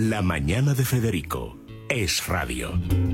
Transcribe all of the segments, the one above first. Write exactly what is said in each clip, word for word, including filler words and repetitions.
La mañana de Federico es radio.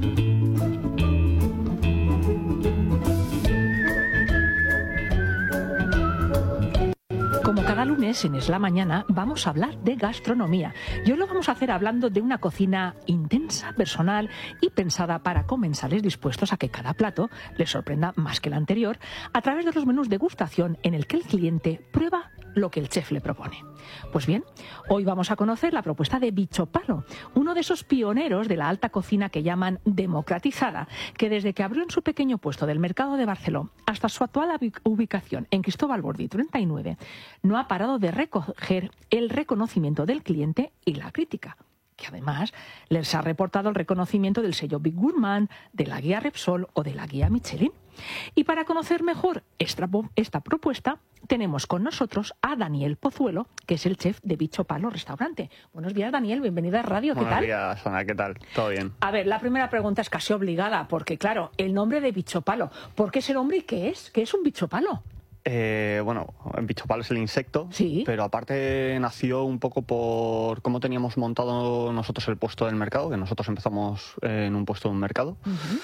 Como cada lunes en Es la Mañana vamos a hablar de gastronomía y hoy lo vamos a hacer hablando de una cocina intensa, personal y pensada para comensales dispuestos a que cada plato les sorprenda más que el anterior a través de los menús de degustación en el que el cliente prueba lo que el chef le propone. Pues bien, hoy vamos a conocer la propuesta de Bicho Palo, uno de esos pioneros de la alta cocina que llaman democratizada, que desde que abrió en su pequeño puesto del mercado de Barcelona hasta su actual ubicación en Cristóbal Bordi treinta y nueve, no ha parado de recoger el reconocimiento del cliente y la crítica, que además les ha reportado el reconocimiento del sello Big Gourmand, de la guía Repsol o de la guía Michelin. Y para conocer mejor esta, esta propuesta, tenemos con nosotros a Daniel Pozuelo, que es el chef de Bicho Palo Restaurante. Buenos días, Daniel, bienvenido a Radio, ¿qué Buenos tal? Buenos días, Ana, ¿qué tal? ¿Todo bien? A ver, la primera pregunta es casi obligada, porque claro, el nombre de Bicho Palo, ¿por qué ese nombre y qué es? ¿Qué es un bicho palo? Eh, bueno, el bicho palo es el insecto, sí, pero aparte nació un poco por cómo teníamos montado nosotros el puesto del mercado, que nosotros empezamos en un puesto de un mercado, uh-huh.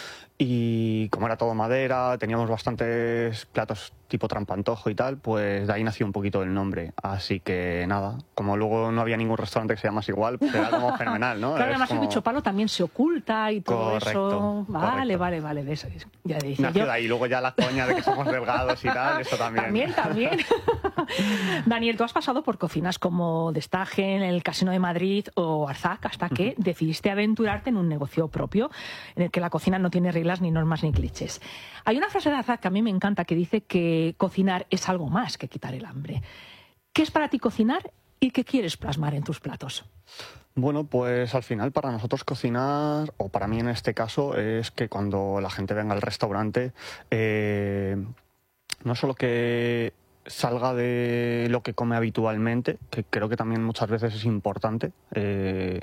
Y como era todo madera, teníamos bastantes platos tipo trampantojo y tal, pues de ahí nació un poquito el nombre. Así que nada, como luego no había ningún restaurante que se llamase igual, pues era como fenomenal, ¿no? Claro, además como... el bicho palo también se oculta y todo correcto, eso. Vale, correcto. vale, vale, de eso. Ya dije nació yo. de ahí, luego ya la coña de que somos delgados y tal, eso también. También, también. Daniel, tú has pasado por cocinas como Destagen, el Casino de Madrid o Arzac, hasta que uh-huh. decidiste aventurarte en un negocio propio, en el que la cocina no tiene reglas, ni normas, ni clichés. Hay una frase de Arzac que a mí me encanta que dice que cocinar es algo más que quitar el hambre. ¿Qué es para ti cocinar y qué quieres plasmar en tus platos? Bueno, pues al final para nosotros cocinar, o para mí en este caso, es que cuando la gente venga al restaurante, eh, no solo que salga de lo que come habitualmente, que creo que también muchas veces es importante, eh,